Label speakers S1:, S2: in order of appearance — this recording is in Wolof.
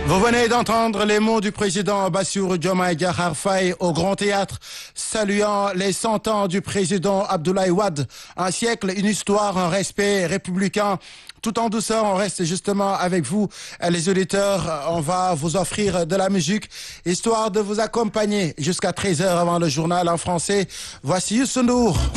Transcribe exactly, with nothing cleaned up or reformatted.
S1: Vous venez d'entendre les mots du président Bassirou Diomaye Diakhar Faye au Grand Théâtre, saluant les cent ans du président Abdoulaye Wade. Un siècle, une histoire, un respect républicain. Tout en douceur, on reste justement avec vous, les auditeurs. On va vous offrir de la musique, histoire de vous accompagner jusqu'à treize heures avant le journal en français. Voici Youssou N'Dour.